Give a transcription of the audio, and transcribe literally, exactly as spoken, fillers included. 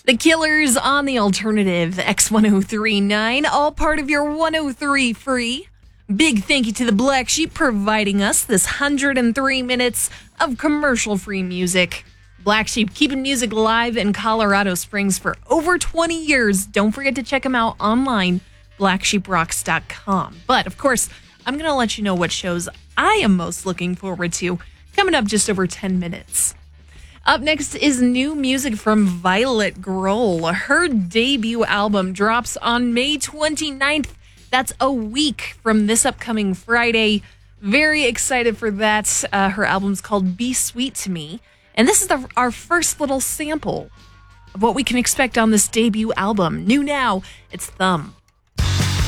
The Killers on the alternative X ten thirty-nine, all part of your one oh three free. Big thank you to the Black Sheep providing us this one hundred three minutes of commercial-free music. Black Sheep keeping music live in Colorado Springs for over twenty years. Don't forget to check them out online, black sheep rocks dot com. But, of course, I'm going to let you know what shows I am most looking forward to coming up just over ten minutes. Up next is new music from Violet Grohl. Her debut album drops on May twenty-ninth. That's a week from this upcoming Friday. Very excited for that. Uh, her album's called Be Sweet to Me. And this is the, our first little sample of what we can expect on this debut album. New now, it's Thumb.